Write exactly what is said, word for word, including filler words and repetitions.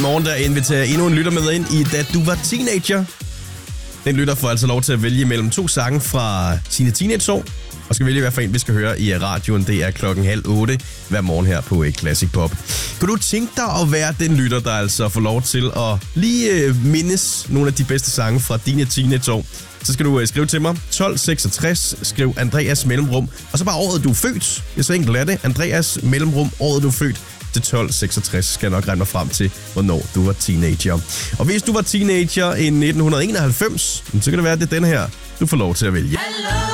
morgen, der inviterer endnu en lytter med ind i Da Du Var Teenager. Den lytter får altså lov til at vælge mellem to sange fra sine teenageår, og skal vælge, hvad for en vi skal høre i radioen. Det er klokken halv otte hver morgen her på Classic Pop. Kunne du tænke dig at være den lytter, der altså får lov til at lige mindes nogle af de bedste sange fra dine teenageår? Så skal du skrive til mig tolv seksogtres, skriv Andreas mellemrum, og så bare året, du er født. Det er så enkelt er det. Andreas mellemrum, året du er født. Til tolv seksogtres skal jeg nok regne mig frem til, hvornår du var teenager. Og hvis du var teenager i nitten enoghalvfems, så kan det være, at det er den her, du får lov til at vælge.